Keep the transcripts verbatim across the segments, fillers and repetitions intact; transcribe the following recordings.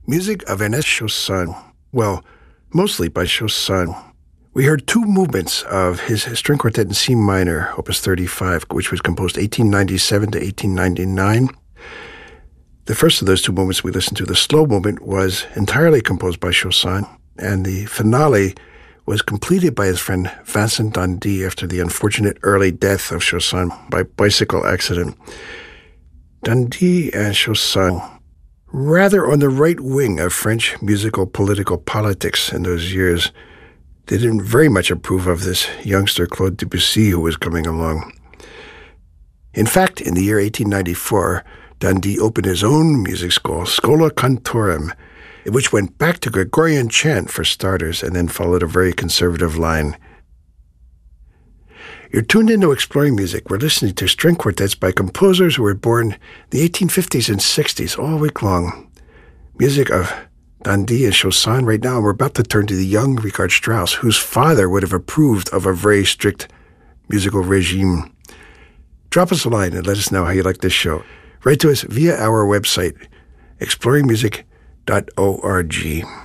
Music of Ernest Chausson. Well, mostly by Chausson. We heard two movements of his string quartet in C minor, Opus thirty-five, which was composed eighteen ninety-seven to eighteen ninety-nine. The first of those two movements we listened to, the slow movement, was entirely composed by Chausson, and the finale was completed by his friend Vincent d'Indy after the unfortunate early death of Chausson by bicycle accident. d'Indy and Chausson, rather on the right wing of French musical political politics in those years, they didn't very much approve of this youngster Claude Debussy who was coming along. In fact, in the year eighteen ninety-four, d'Indy opened his own music school, Schola Cantorum, which went back to Gregorian chant for starters and then followed a very conservative line. You're tuned into Exploring Music. We're listening to string quartets by composers who were born in the eighteen fifties and sixties all week long. Music of d'Indy and Chausson right now. We're about to turn to the young Richard Strauss, whose father would have approved of a very strict musical regime. Drop us a line and let us know how you like this show. Write to us via our website, exploring music dot org.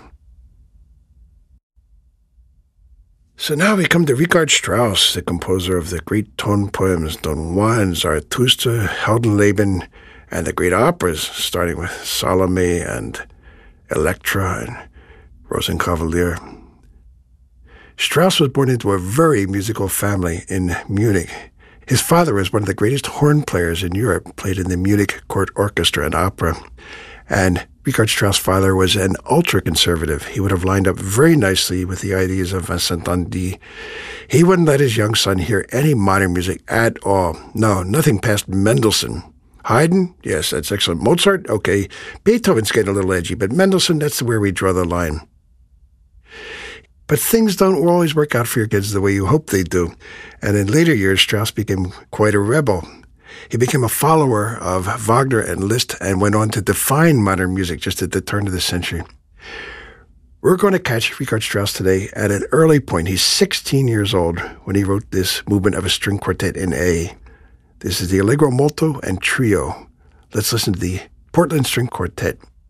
So now we come to Richard Strauss, the composer of the great tone poems Don Juan, Zarathustra, Heldenleben, and the great operas, starting with Salome and Electra and Rosenkavalier. Strauss was born into a very musical family in Munich. His father was one of the greatest horn players in Europe, played in the Munich Court Orchestra and Opera. And Richard Strauss' father was an ultra-conservative. He would have lined up very nicely with the ideas of Vincent d'Indy. He wouldn't let his young son hear any modern music at all. No, nothing past Mendelssohn. Haydn? Yes, that's excellent. Mozart? Okay. Beethoven's getting a little edgy, but Mendelssohn, that's where we draw the line. But things don't always work out for your kids the way you hope they do. And in later years, Strauss became quite a rebel. He became a follower of Wagner and Liszt and went on to define modern music just at the turn of the century. We're going to catch Richard Strauss today at an early point. He's sixteen years old when he wrote this movement of a string quartet in A. This is the Allegro Molto and Trio. Let's listen to the Portland String Quartet.